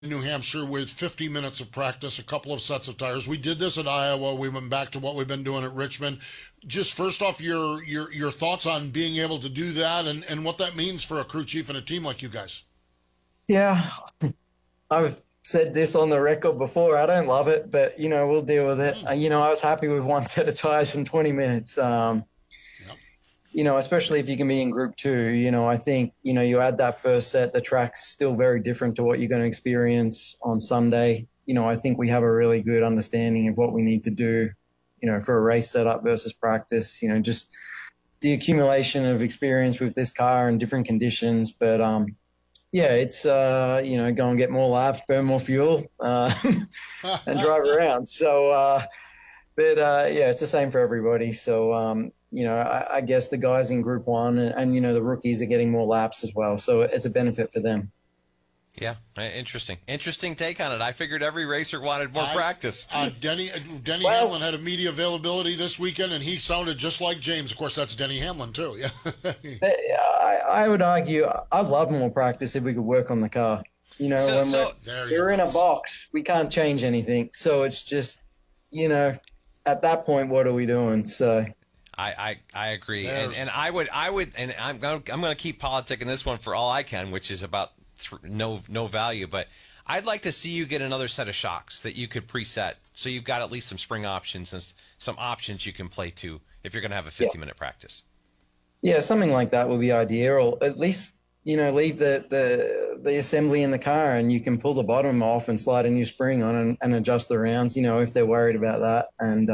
New Hampshire with 50 minutes of practice, a couple of sets of tires. We did this at Iowa. We went back to what we've been doing at Richmond. Just first off, your thoughts on being able to do that and what that means for a crew chief and a team like you guys. Yeah, I've said this on the record before. I don't love it, but we'll deal with it. Mm, I was happy with one set of tires in 20 minutes. yep. Especially if you can be in group two. I think you add that first set, the track's still very different to what you're going to experience on Sunday. I think we have a really good understanding of what we need to do. For a race setup versus practice. Just the accumulation of experience with this car in different conditions, but yeah, it's go and get more laps, burn more fuel, and drive around. So, yeah, it's the same for everybody. So, I guess the guys in Group One and the rookies are getting more laps as well. So it's a benefit for them. Yeah, interesting take on it. I figured every racer wanted more practice. Denny Well, Hamlin had a media availability this weekend, and he sounded just like James. Of course, that's Denny Hamlin too. Yeah. I would argue I'd love more practice if we could work on the car. So, When so we're in a box, we can't change anything. So it's just, at that point, what are we doing? So I agree, and I would, and I'm going to keep politicking this one for all I can, which is about no value, but I'd like to see you get another set of shocks that you could preset, so you've got at least some spring options and some options you can play to if you're going to have a yeah, 50-minute practice. yeah, something like that would be ideal. Or at least leave the assembly in the car, and you can pull the bottom off and slide a new spring on and adjust the rounds. If they're worried about that,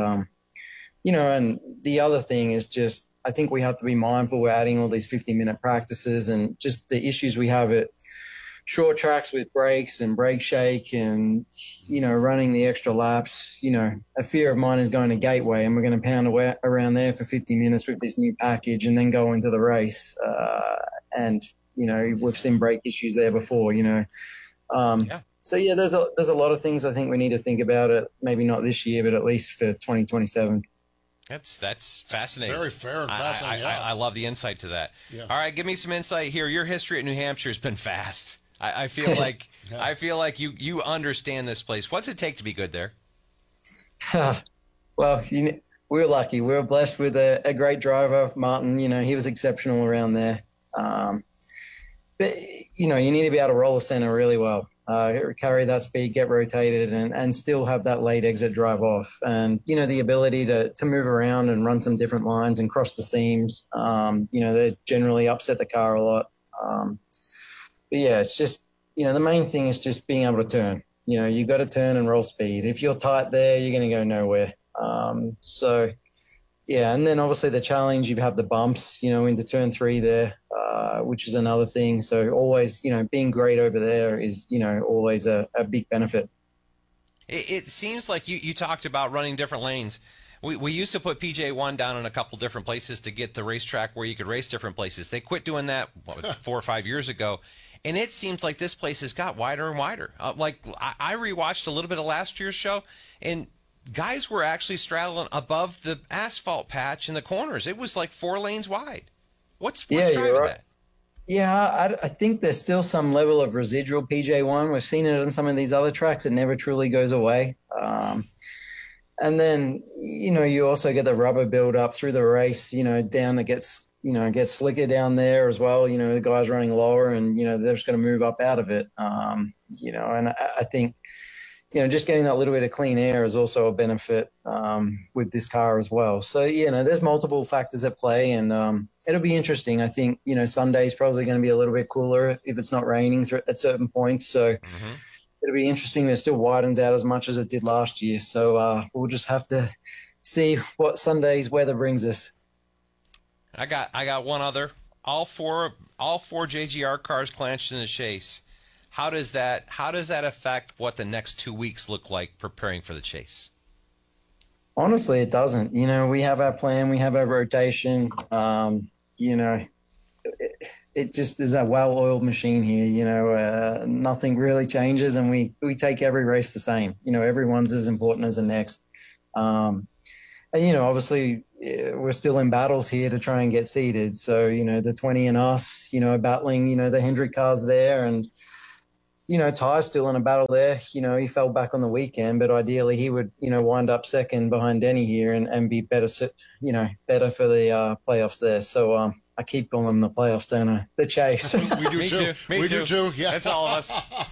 and the other thing is just I think we have to be mindful we're adding all these 50-minute practices and just the issues we have at short tracks with brakes and brake shake and running the extra laps. A fear of mine is going to Gateway and we're going to pound away around there for 50 minutes with this new package and then go into the race. And we've seen brake issues there before. Yeah. So yeah, there's a lot of things I think we need to think about it. Maybe not this year, but at least for 2027. That's fascinating. Very fair and fascinating. I love the insight to that. Yeah. All right, give me some insight here. Your history at New Hampshire has been fast. I feel like Yeah. I feel like you understand this place. What's it take to be good there? Well, we were lucky. We were blessed with a great driver, Martin. He was exceptional around there. But you need to be able to roll the center really well, carry that speed, get rotated, and still have that late exit drive off. And the ability to move around and run some different lines and cross the seams. They generally upset the car a lot. But yeah, it's just the main thing is just being able to turn. You got to turn and roll speed. If you're tight there, you're going to go nowhere. So yeah, and then obviously the challenge, you have the bumps, into turn three there, which is another thing. So always, being great over there is, always a big benefit. It seems like you talked about running different lanes. We used to put PJ1 down in a couple different places to get the racetrack where you could race different places. They quit doing that 4 or 5 years ago. And it seems like this place has got wider and wider. I rewatched a little bit of last year's show, and guys were actually straddling above the asphalt patch in the corners. It was like 4 lanes wide. What's Yeah, driving you're right. that? Yeah, I think there's still some level of residual PJ1. We've seen it on some of these other tracks. It never truly goes away. And then, you also get the rubber build up through the race, down it gets slicker down there as well. The guys running lower and, they're just going to move up out of it. And I think, just getting that little bit of clean air is also a benefit with this car as well. So, there's multiple factors at play and it'll be interesting. I think, Sunday's probably going to be a little bit cooler if it's not raining at certain points. So, it'll be interesting. It still widens out as much as it did last year. So we'll just have to see what Sunday's weather brings us. I got one other. All four JGR cars clenched in the chase. How does that affect what the next 2 weeks look like preparing for the chase? Honestly, it doesn't. We have our plan. We have our rotation. It just is a well-oiled machine here. Nothing really changes, and we take every race the same. Everyone's as important as the next. And obviously, we're still in battles here to try and get seated. So the 20 and us, are battling. The Hendrick cars there, and Ty's still in a battle there. He fell back on the weekend, but ideally he would, wind up second behind Denny here and be better, better for the playoffs there. So I keep calling them the playoffs, don't I? The chase. We do Me too. too. Me We too. do too. Yeah, That's all of us.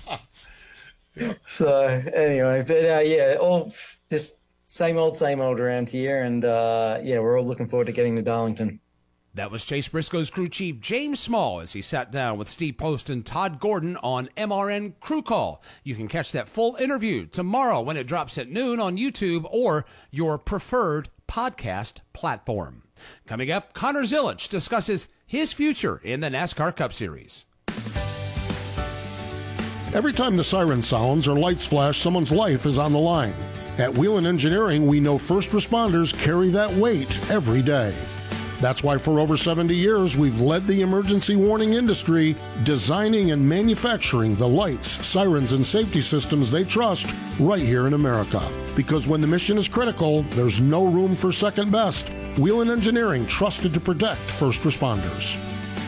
So anyway, but all just same old around here, and we're all looking forward to getting to Darlington. That was Chase Briscoe's crew chief, James Small, as he sat down with Steve Post and Todd Gordon on MRN Crew Call. You can catch that full interview tomorrow when it drops at noon on YouTube or your preferred podcast platform. Coming up, Connor Zilisch discusses his future in the NASCAR Cup Series. Every time the siren sounds or lights flash, someone's life is on the line. At Whelen Engineering, we know first responders carry that weight every day. That's why for over 70 years, we've led the emergency warning industry, designing and manufacturing the lights, sirens, and safety systems they trust right here in America. Because when the mission is critical, there's no room for second best. Whelen Engineering, trusted to protect first responders.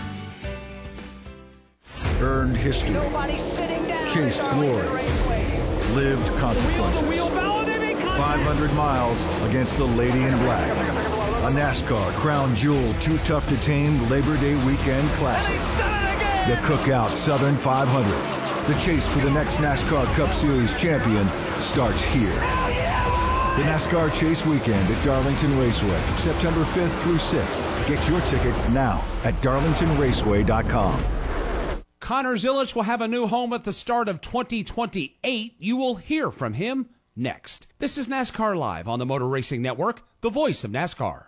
Earned history, chased glory, lived consequences. 500 miles against the Lady in Black. A NASCAR Crown Jewel Too Tough to Tame Labor Day Weekend Classic. The Cookout Southern 500. The chase for the next NASCAR Cup Series champion starts here. The NASCAR Chase Weekend at Darlington Raceway, September 5th through 6th. Get your tickets now at darlingtonraceway.com. Connor Zilisch will have a new home at the start of 2028. You will hear from him next. This is NASCAR Live on the Motor Racing Network, the voice of NASCAR.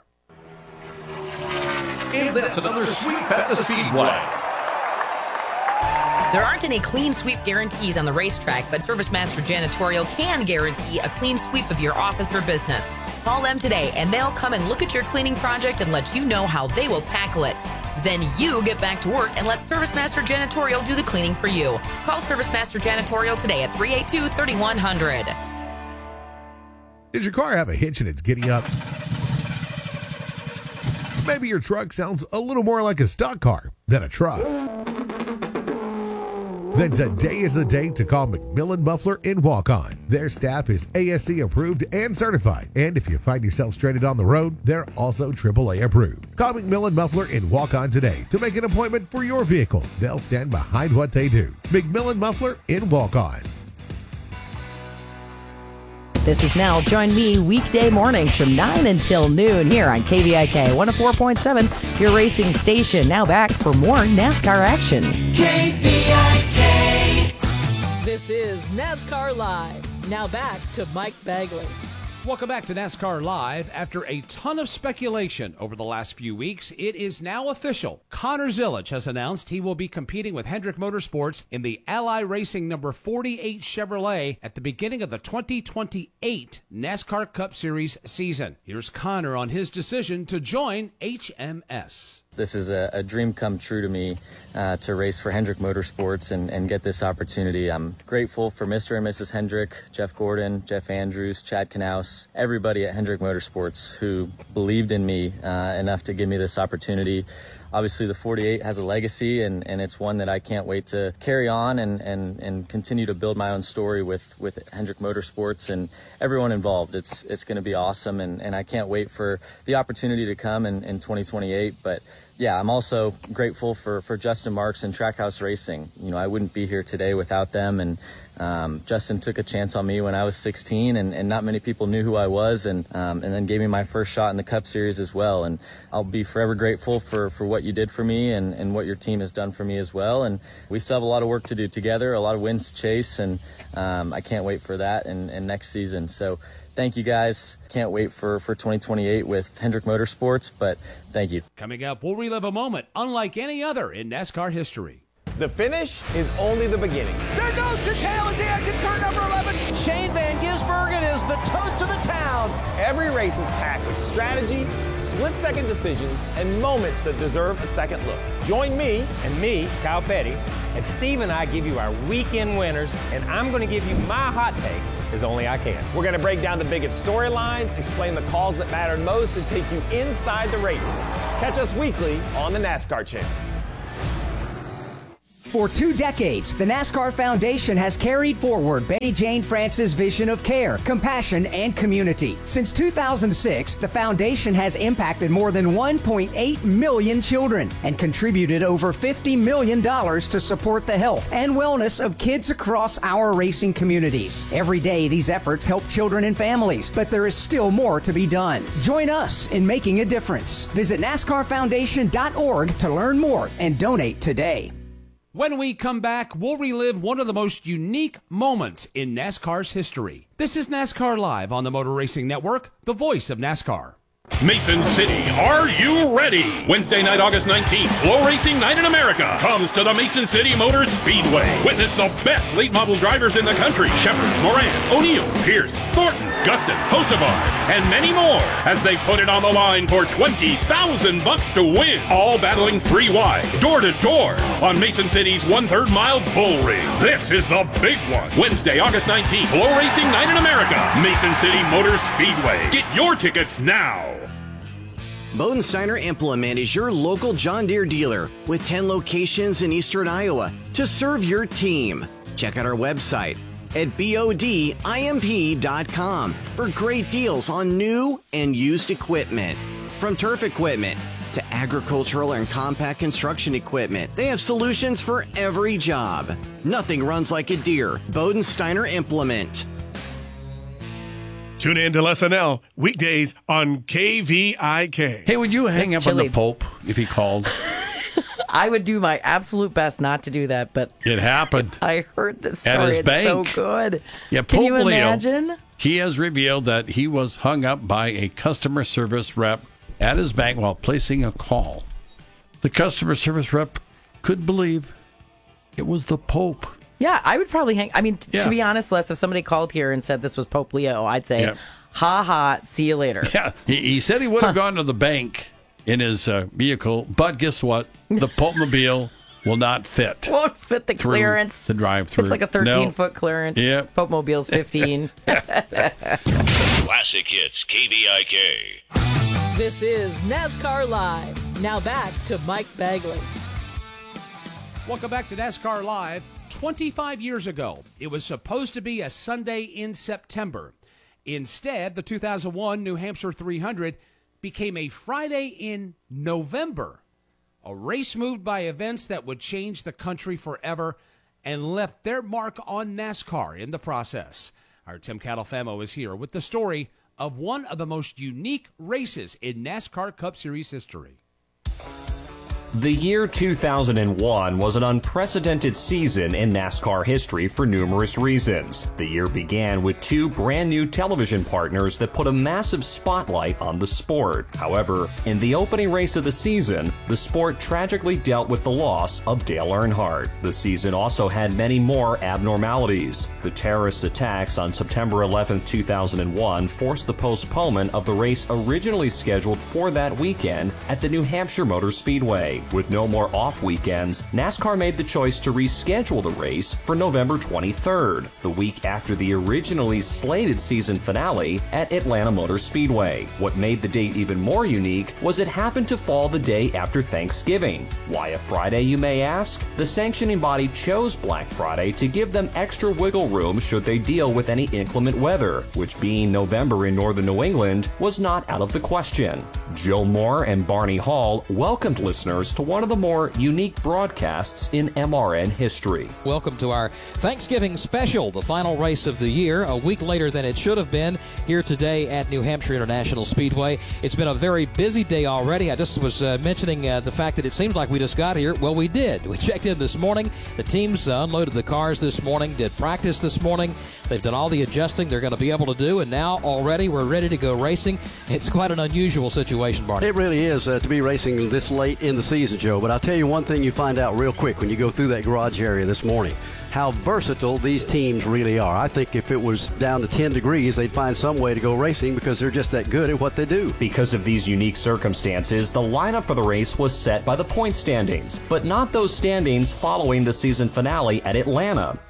And that's another sweep at the Speedway. There aren't any clean sweep guarantees on the racetrack, but ServiceMaster Janitorial can guarantee a clean sweep of your office or business. Call them today, and they'll come and look at your cleaning project and let you know how they will tackle it. Then you get back to work and let ServiceMaster Janitorial do the cleaning for you. Call ServiceMaster Janitorial today at 382-3100. Does your car have a hitch and it's giddy up? Maybe your truck sounds a little more like a stock car than a truck. Then today is the day to call McMillan Muffler in Walk-On. Their staff is ASC approved and certified. And if you find yourself stranded on the road, they're also AAA approved. Call McMillan Muffler in Walk-On today to make an appointment for your vehicle. They'll stand behind what they do. McMillan Muffler in Walk-On. This is Nell. Join me weekday mornings from 9 until noon here on KVIK 104.7, your racing station. Now back for more NASCAR action. KVIK. This is NASCAR Live. Now back to Mike Bagley. Welcome back to NASCAR Live. After a ton of speculation over the last few weeks, it is now official. Connor Zilisch has announced he will be competing with Hendrick Motorsports in the Ally Racing number 48 Chevrolet at the beginning of the 2028 NASCAR Cup Series season. Here's Connor on his decision to join HMS. This is a dream come true to me to race for Hendrick Motorsports and get this opportunity. I'm grateful for Mr. and Mrs. Hendrick, Jeff Gordon, Jeff Andrews, Chad Knaus, everybody at Hendrick Motorsports who believed in me enough to give me this opportunity. Obviously, the 48 has a legacy, and it's one that I can't wait to carry on and continue to build my own story with Hendrick Motorsports and everyone involved. It's going to be awesome, and I can't wait for the opportunity to come in 2028. But yeah, I'm also grateful for Justin Marks and Trackhouse Racing. You know, I wouldn't be here today without them, and Justin took a chance on me when I was 16, and not many people knew who I was, and then gave me my first shot in the Cup Series as well. And I'll be forever grateful for what you did for me and what your team has done for me as well. And we still have a lot of work to do together, a lot of wins to chase, and I can't wait for that and next season. So thank you guys. Can't wait for 2028 with Hendrick Motorsports, but thank you. Coming up, we'll relive a moment unlike any other in NASCAR history. The finish is only the beginning. There goes Chicale as he exits turn number 11. Shane Van Gisbergen is the toast of the town. Every race is packed with strategy, split-second decisions, and moments that deserve a second look. Join me and me, Kyle Petty, as Steve and I give you our weekend winners, and I'm going to give you my hot take as only I can. We're going to break down the biggest storylines, explain the calls that mattered most, and take you inside the race. Catch us weekly on the NASCAR Channel. For 2 decades, the NASCAR Foundation has carried forward Betty Jane France's vision of care, compassion, and community. Since 2006, the foundation has impacted more than 1.8 million children and contributed over $50 million to support the health and wellness of kids across our racing communities. Every day, these efforts help children and families, but there is still more to be done. Join us in making a difference. Visit NASCARFoundation.org to learn more and donate today. When we come back, we'll relive one of the most unique moments in NASCAR's history. This is NASCAR Live on the Motor Racing Network, the voice of NASCAR. Mason City, are you ready? Wednesday night, August 19th, Flow Racing Night in America comes to the Mason City Motor Speedway. Witness the best late model drivers in the country: Shepard, Moran, O'Neill, Pierce, Thornton, Gustin, Hocevar, and many more as they put it on the line for $20,000 to win. All battling 3 wide, door to door on Mason City's 1/3 mile bull ring. This is the big one. Wednesday, August 19th, Flow Racing Night in America, Mason City Motor Speedway. Get your tickets now. Bodensteiner Implement is your local John Deere dealer with 10 locations in eastern Iowa to serve your team. Check out our website at bodimp.com for great deals on new and used equipment. From turf equipment to agricultural and compact construction equipment, they have solutions for every job. Nothing runs like a Deere. Bodensteiner Implement. Tune in to SNL weekdays on KVIK. Hey, would you hang up on the Pope if he called? I would do my absolute best not to do that, but it happened. I heard this story. At his it's bank. So good. Yeah, Can Pope you imagine? Leo, he has revealed that he was hung up by a customer service rep at his bank while placing a call. The customer service rep couldn't believe it was the Pope. Yeah, I would probably hang. I mean, to be honest, Les, if somebody called here and said this was Pope Leo, I'd say, ha ha, see you later. Yeah, he said he would have gone to the bank in his vehicle, but guess what? The Pope-mobile will not fit. Won't fit the clearance. The drive-through. It's like a 13-foot clearance. Yeah. Pope-mobile's 15. Classic Hits, KVIK. This is NASCAR Live. Now back to Mike Bagley. Welcome back to NASCAR Live. 25 years ago, it was supposed to be a Sunday in September. Instead, the 2001 New Hampshire 300 became a Friday in November. A race moved by events that would change the country forever and left their mark on NASCAR in the process. Our Tim Catalfamo is here with the story of one of the most unique races in NASCAR Cup Series history. The year 2001 was an unprecedented season in NASCAR history for numerous reasons. The year began with 2 brand new television partners that put a massive spotlight on the sport. However, in the opening race of the season, the sport tragically dealt with the loss of Dale Earnhardt. The season also had many more abnormalities. The terrorist attacks on September 11, 2001 forced the postponement of the race originally scheduled for that weekend at the New Hampshire Motor Speedway. With no more off weekends, NASCAR made the choice to reschedule the race for November 23rd, the week after the originally slated season finale at Atlanta Motor Speedway. What made the date even more unique was it happened to fall the day after Thanksgiving. Why a Friday, you may ask? The sanctioning body chose Black Friday to give them extra wiggle room should they deal with any inclement weather, which being November in northern New England was not out of the question. Joe Moore and Barney Hall welcomed listeners to one of the more unique broadcasts in MRN history. Welcome to our Thanksgiving special, the final race of the year, a week later than it should have been, here today at New Hampshire International Speedway. It's been a very busy day already. I just was mentioning the fact that it seemed like we just got here. Well, we did. We checked in this morning. The teams unloaded the cars this morning, did practice this morning. They've done all the adjusting they're going to be able to do, and now already we're ready to go racing. It's quite an unusual situation, Barney. It really is to be racing this late in the season, Joe. But I'll tell you one thing you find out real quick when you go through that garage area this morning. How versatile these teams really are. I think if it was down to 10 degrees, they'd find some way to go racing because they're just that good at what they do. Because of these unique circumstances, the lineup for the race was set by the point standings, but not those standings following the season finale at Atlanta.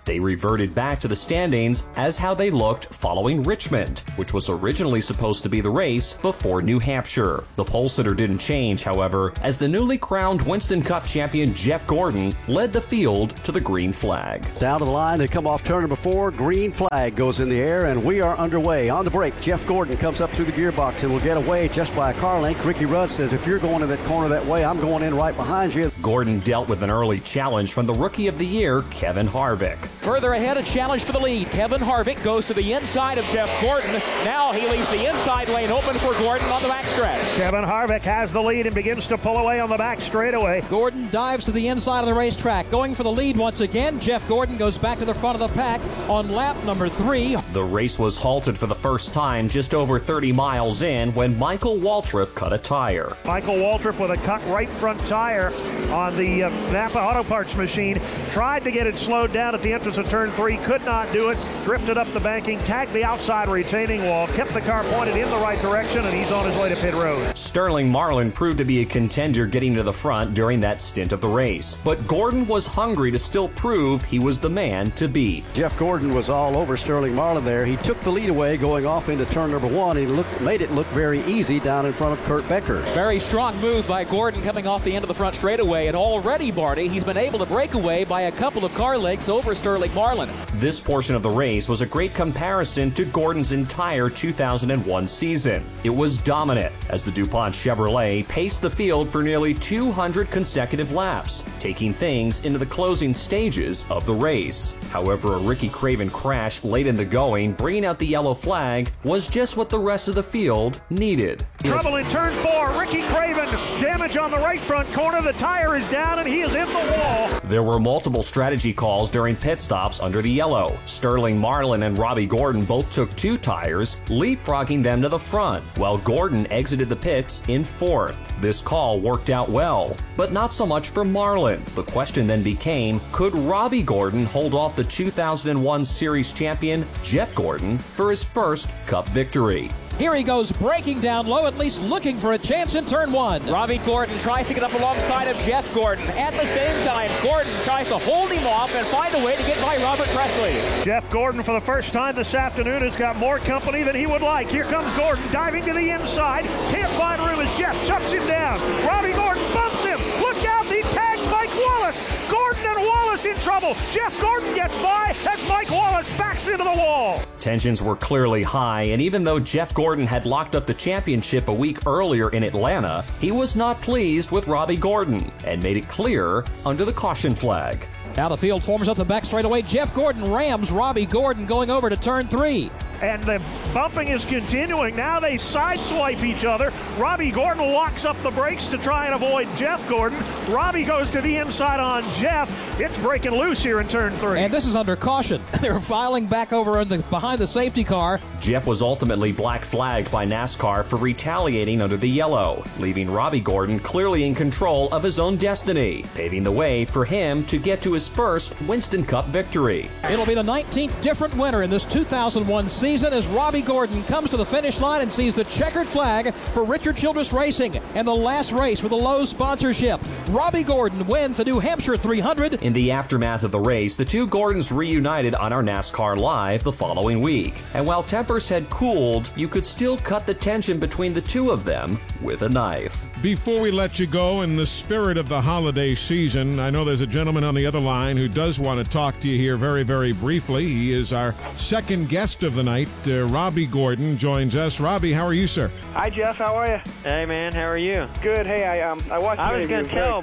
They reverted back to the standings as how they looked following Richmond, which was originally supposed to be the race before New Hampshire. The pole sitter didn't change, however, as the newly crowned Winston Cup champion Jeff Gordon led the field to the green flag. Down to the line, they come off turn number 4. Green flag goes in the air, and we are underway. On the break, Jeff Gordon comes up through the gearbox and will get away just by a car length. Ricky Rudd says, if you're going to that corner that way, I'm going in right behind you. Gordon dealt with an early challenge from the Rookie of the Year, Kevin Harvick. Further ahead, a challenge for the lead. Kevin Harvick goes to the inside of Jeff Gordon. Now he leaves the inside lane open for Gordon on the backstretch. Kevin Harvick has the lead and begins to pull away on the back straightaway. Gordon dives to the inside of the racetrack, going for the lead once again. Jeff Gordon goes back to the front of the pack on lap number 3. The race was halted for the first time just over 30 miles in when Michael Waltrip cut a tire. Michael Waltrip with a cut right front tire on the Napa Auto Parts machine. Tried to get it slowed down at the entrance of turn 3, could not do it. Drifted up the banking, tagged the outside retaining wall, kept the car pointed in the right direction, and he's on his way to pit road. Sterling Marlin proved to be a contender getting to the front during that stint of the race, but Gordon was hungry to still prove he was the man to beat. Jeff Gordon was all over Sterling Marlin there. He took the lead away going off into turn number 1. He made it look very easy down in front of Kurt Becker. Very strong move by Gordon coming off the end of the front straightaway, and already, Barty, he's been able to break away by a couple of car lengths over Sterling Marlin. This portion of the race was a great comparison to Gordon's entire 2001 season. It was dominant as the DuPont Chevrolet paced the field for nearly 200 consecutive laps, taking things into the closing stages of the race. However, a Ricky Craven crash late in the going, bringing out the yellow flag, was just what the rest of the field needed. Trouble in turn 4. Ricky Craven, damage on the right front corner. The tire is down and he is in the wall. There were multiple strategy calls during pit stops under the yellow. Sterling Marlin and Robbie Gordon both took 2 tires, leapfrogging them to the front, while Gordon exited the pits in 4th. This call worked out well, but not so much for Marlin. The question then became, could Robbie Gordon hold off the 2001 Series champion Jeff Gordon for his first Cup victory? Here he goes, breaking down low, at least looking for a chance in turn 1. Robbie Gordon tries to get up alongside of Jeff Gordon. At the same time, Gordon tries to hold him off and find a way to get by Robert Presley. Jeff Gordon, for the first time this afternoon, has got more company than he would like. Here comes Gordon, diving to the inside. Can't find room as Jeff shuts him down. Robbie Gordon bumps him. Look out, he tags Mike Wallace. Gordon and Wallace in trouble. Jeff Gordon gets by as Mike Wallace backs into the wall. Tensions were clearly high, and even though Jeff Gordon had locked up the championship a week earlier in Atlanta, he was not pleased with Robbie Gordon and made it clear under the caution flag. Now the field forms up the back straightaway. Jeff Gordon rams Robbie Gordon going over to turn 3. And the bumping is continuing. Now they sideswipe each other. Robbie Gordon locks up the brakes to try and avoid Jeff Gordon. Robbie goes to the inside on Jeff. It's breaking loose here in turn 3. And this is under caution. They're filing back over behind the safety car. Jeff was ultimately black flagged by NASCAR for retaliating under the yellow, leaving Robbie Gordon clearly in control of his own destiny, paving the way for him to get to his first Winston Cup victory. It'll be the 19th different winner in this 2001 season as Robbie Gordon comes to the finish line and sees the checkered flag for Richard Childress Racing and the last race with the Lowe's sponsorship. Robbie Gordon wins the New Hampshire 300. In the aftermath of the race, the two Gordons reunited on our NASCAR Live the following week. And while tempers had cooled, you could still cut the tension between the two of them with a knife. Before we let you go, in the spirit of the holiday season, I know there's a gentleman on the other line who does want to talk to you here very, very briefly. He is our second guest of the night. Robbie Gordon joins us. Robbie, how are you, sir? Hi, Jeff. How are you? Hey, man. How are you? Good. Hey, I watched. I was going to tell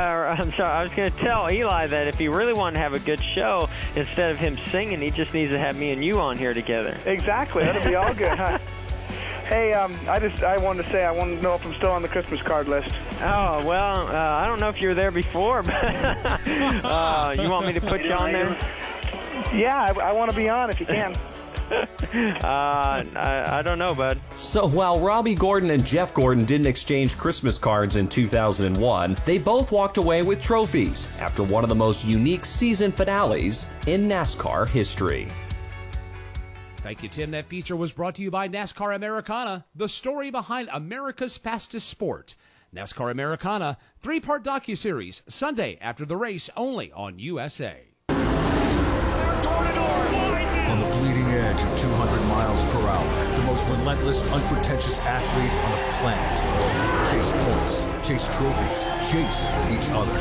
I was going to tell Eli that if he really wanted to have a good show, instead of him singing, he just needs to have me and you on here together. Exactly. That'll be all good, huh? Hey, I wanted to say, I want to know if I'm still on the Christmas card list. Oh, well, I don't know if you were there before, but you want me to put you on there? Yeah, I want to be on if you can. I don't know, bud. So while Robbie Gordon and Jeff Gordon didn't exchange Christmas cards in 2001, they both walked away with trophies after one of the most unique season finales in NASCAR history. Thank you, Tim. That feature was brought to you by NASCAR Americana, the story behind America's fastest sport. NASCAR Americana, 3-part docuseries, Sunday after the race, only on USA. edge of 200 miles per hour. The most relentless, unpretentious athletes on the planet. Chase points, chase trophies, chase each other.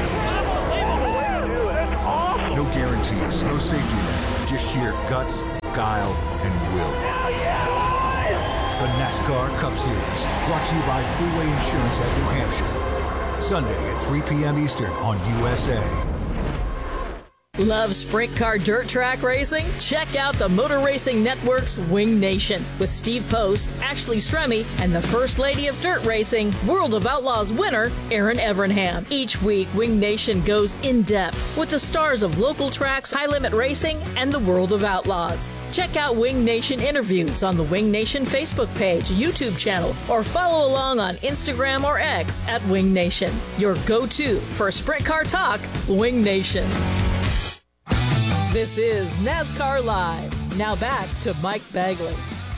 No guarantees, no safety net, just sheer guts, guile, and will. The NASCAR Cup Series, brought to you by Freeway Insurance at New Hampshire. Sunday at 3 p.m. Eastern on USA. Love sprint car dirt track racing? Check out the Motor Racing Network's Wing Nation with Steve Post, Ashley Stremme, and the First Lady of Dirt Racing, World of Outlaws winner, Erin Evernham. Each week, Wing Nation goes in-depth with the stars of local tracks, high-limit racing, and the World of Outlaws. Check out Wing Nation interviews on the Wing Nation Facebook page, YouTube channel, or follow along on Instagram or X at Wing Nation. Your go-to for sprint car talk, Wing Nation. This is NASCAR Live. Now back to Mike Bagley.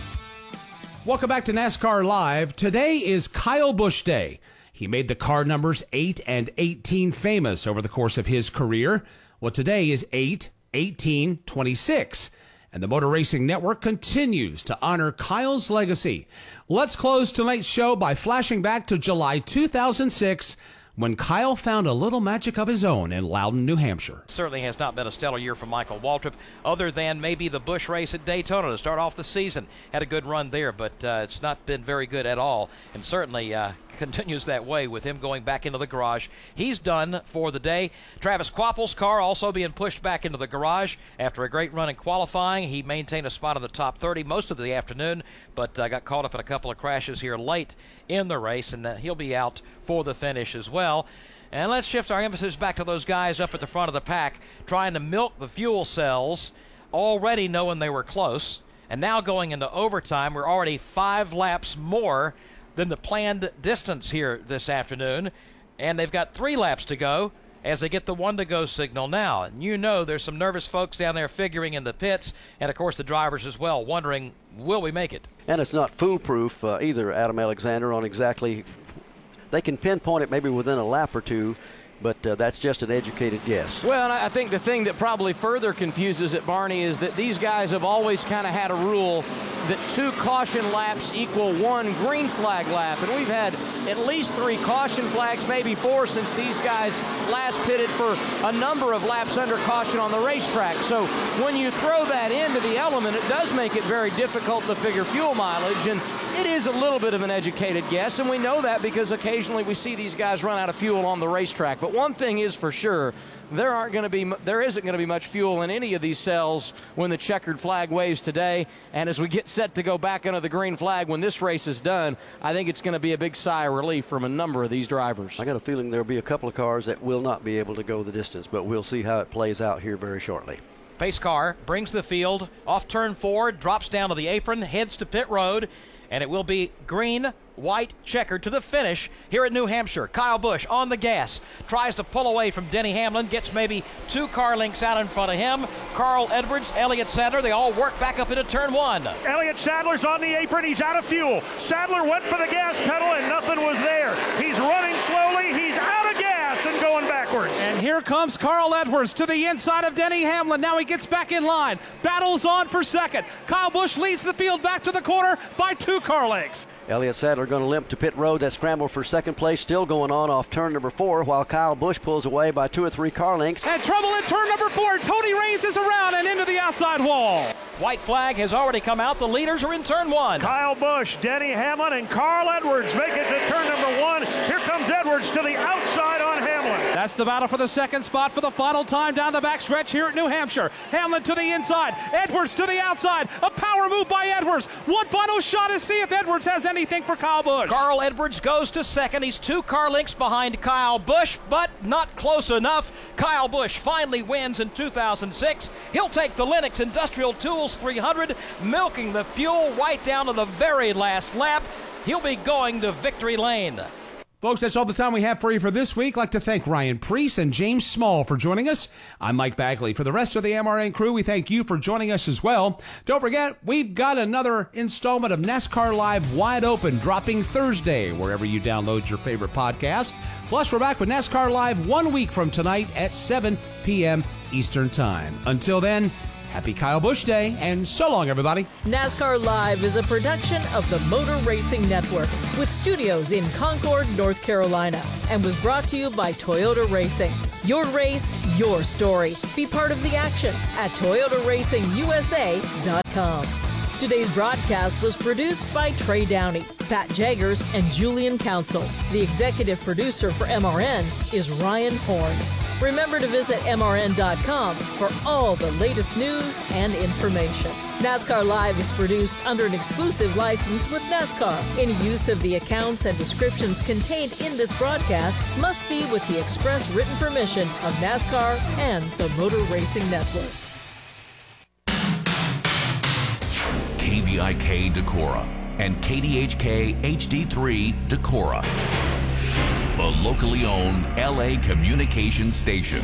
Welcome back to NASCAR Live. Today is Kyle Busch Day. He made the car numbers 8 and 18 famous over the course of his career. Well, today is 8, 18, 26. And the Motor Racing Network continues to honor Kyle's legacy. Let's close tonight's show by flashing back to July 2006, when Kyle found a little magic of his own in Loudon, New Hampshire. Certainly has not been a stellar year for Michael Waltrip, other than maybe the Busch race at Daytona to start off the season. Had a good run there, but it's not been very good at all, and certainly continues that way with him going back into the garage. He's done for the day. Travis Quapple's car also being pushed back into the garage after a great run in qualifying. He maintained a spot in the top 30 most of the afternoon, but got caught up in a couple of crashes here late in the race, and he'll be out for the finish as well. And let's shift our emphasis back to those guys up at the front of the pack trying to milk the fuel cells, already knowing they were close. And now going into overtime, we're already 5 laps more than the planned distance here this afternoon, and they've got 3 laps to go as they get the 1-to-go signal now. And you know there's some nervous folks down there figuring in the pits, and of course the drivers as well, wondering, will we make it? And it's not foolproof either, Adam Alexander, on exactly, they can pinpoint it maybe within a lap or two, but that's just an educated guess. Well, and I think the thing that probably further confuses it, Barney, is that these guys have always kind of had a rule that 2 caution laps equal 1 green flag lap. And we've had at least 3 caution flags, maybe 4, since these guys last pitted for a number of laps under caution on the racetrack. So when you throw that into the element, it does make it very difficult to figure fuel mileage. And it is a little bit of an educated guess, and we know that because occasionally we see these guys run out of fuel on the racetrack. But one thing is for sure, there isn't going to be much fuel in any of these cells when the checkered flag waves today. And as we get set to go back under the green flag when this race is done, I think it's going to be a big sigh of relief from a number of these drivers. I got a feeling there'll be a couple of cars that will not be able to go the distance, but we'll see how it plays out here very shortly. Pace car brings the field off turn 4, drops down to the apron, heads to pit road, and it will be green, white, checkered to the finish here at New Hampshire. Kyle Busch on the gas, tries to pull away from Denny Hamlin, gets maybe 2 car lengths out in front of him. Carl Edwards, Elliott Sadler, they all work back up into turn 1. Elliott Sadler's on the apron, he's out of fuel. Sadler went for the gas pedal and nothing was there. He's running slowly, he's out of gas and going backwards. And here comes Carl Edwards to the inside of Denny Hamlin. Now he gets back in line. Battles on for second. Kyle Busch leads the field back to the corner by 2 car lengths. Elliott Sadler going to limp to pit road. That scramble for second place still going on off turn number 4, while Kyle Busch pulls away by 2 or 3 car lengths. And trouble in turn number 4. Tony Raines is around and into the outside wall. White flag has already come out. The leaders are in turn 1. Kyle Busch, Denny Hamlin, and Carl Edwards make it to turn number 1. Here comes Edwards to the outside on Hamlin. That's the battle for the second spot for the final time down the backstretch here at New Hampshire. Hamlin to the inside, Edwards to the outside. A power move by Edwards. One final shot to see if Edwards has anything for Kyle Busch. Carl Edwards goes to second. He's 2 car lengths behind Kyle Busch, but not close enough. Kyle Busch finally wins in 2006. He'll take the Lennox Industrial Tools 300, milking the fuel right down to the very last lap. He'll be going to victory lane. Folks, that's all the time we have for you for this week. I'd like to thank Ryan Preece and James Small for joining us. I'm Mike Bagley. For the rest of the MRN crew, we thank you for joining us as well. Don't forget, we've got another installment of NASCAR Live Wide Open dropping Thursday, wherever you download your favorite podcast. Plus, we're back with NASCAR Live 1 week from tonight at 7 p.m. Eastern Time. Until then, Happy Kyle Busch Day, and so long, everybody. NASCAR Live is a production of the Motor Racing Network with studios in Concord, North Carolina, and was brought to you by Toyota Racing. Your race, your story. Be part of the action at ToyotaRacingUSA.com. Today's broadcast was produced by Trey Downey, Pat Jaggers, and Julian Council. The executive producer for MRN is Ryan Horn. Remember to visit MRN.com for all the latest news and information. NASCAR Live is produced under an exclusive license with NASCAR. Any use of the accounts and descriptions contained in this broadcast must be with the express written permission of NASCAR and the Motor Racing Network. KVIK Decorah and KDHK HD3 Decorah, the locally owned LA communication station.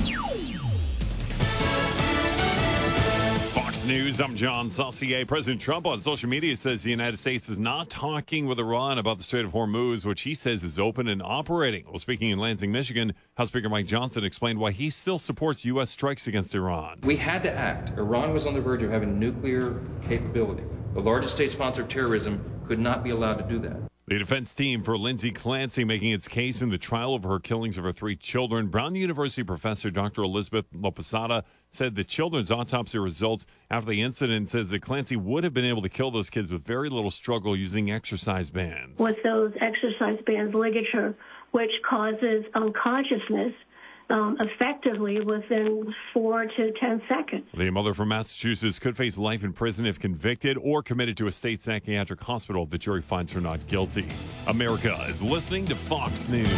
Fox News, I'm John Saucier. President Trump on social media says the United States is not talking with Iran about the Strait of Hormuz, which he says is open and operating. Well, speaking in Lansing, Michigan, House Speaker Mike Johnson explained why he still supports U.S. strikes against Iran. We had to act. Iran was on the verge of having nuclear capability. The largest state sponsor of terrorism could not be allowed to do that. The defense team for Lindsay Clancy making its case in the trial of her killings of her 3 children. Brown University professor Dr. Elizabeth Loposada said the children's autopsy results after the incident says that Clancy would have been able to kill those kids with very little struggle using exercise bands. With those exercise bands ligature, which causes unconsciousness effectively within 4 to 10 seconds. The mother from Massachusetts could face life in prison if convicted or committed to a state psychiatric hospital if the jury finds her not guilty. America is listening to Fox News.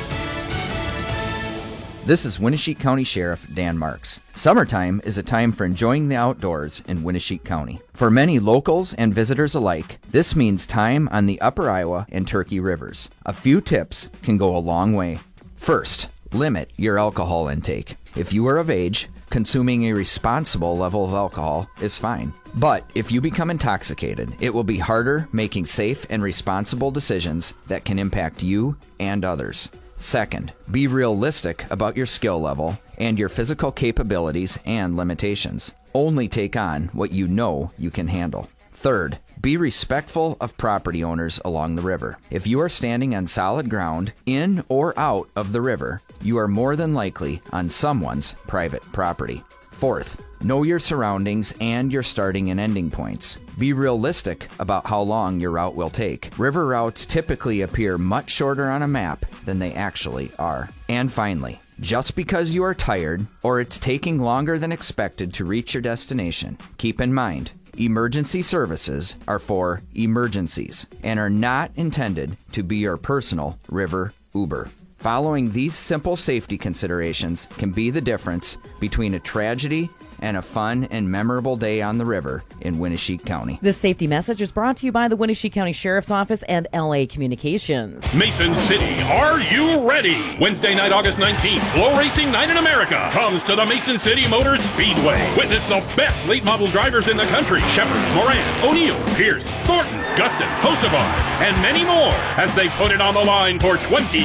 This is Winneshiek County Sheriff Dan Marks. Summertime is a time for enjoying the outdoors in Winneshiek County. For many locals and visitors alike, this means time on the Upper Iowa and Turkey Rivers. A few tips can go a long way. First, limit your alcohol intake. If you are of age, consuming a responsible level of alcohol is fine. But if you become intoxicated, it will be harder making safe and responsible decisions that can impact you and others. Second, be realistic about your skill level and your physical capabilities and limitations. Only take on what you know you can handle. Third, be respectful of property owners along the river. If you are standing on solid ground, in or out of the river, you are more than likely on someone's private property. Fourth, know your surroundings and your starting and ending points. Be realistic about how long your route will take. River routes typically appear much shorter on a map than they actually are. And finally, just because you are tired or it's taking longer than expected to reach your destination, keep in mind, emergency services are for emergencies and are not intended to be your personal river Uber. Following these simple safety considerations can be the difference between a tragedy and a fun and memorable day on the river in Winneshiek County. This safety message is brought to you by the Winneshiek County Sheriff's Office and LA Communications. Mason City, are you ready? Wednesday night, August 19th, Flow Racing Night in America comes to the Mason City Motor Speedway. Witness the best late model drivers in the country: Shepard, Moran, O'Neill, Pierce, Thornton, Gustin, Hocevar, and many more as they put it on the line for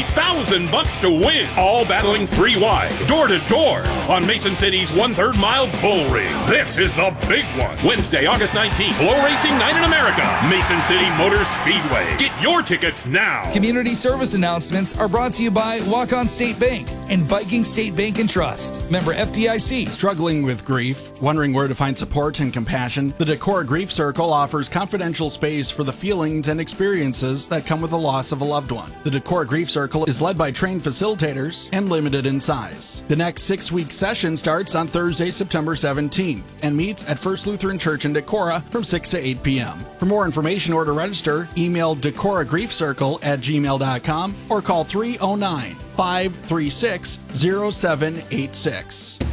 $20,000 to win. All battling 3 wide, door to door on Mason City's 1/3 mile bull ring. This is the big one. Wednesday, August 19th, Flow Racing Night in America, Mason City Motor Speedway. Get your tickets now. Community service announcements are brought to you by Walk-On State Bank and Viking State Bank and Trust. Member FDIC. Struggling with grief? Wondering where to find support and compassion? The Decorah Grief Circle offers confidential space for the feelings and experiences that come with the loss of a loved one. The Decorah Grief Circle is led by trained facilitators and limited in size. The next 6-week session starts on Thursday, September 17th and meets at First Lutheran Church in Decorah from 6 to 8 p.m. For more information or to register, email decorahgriefcircle@gmail.com or call 309-536-0786.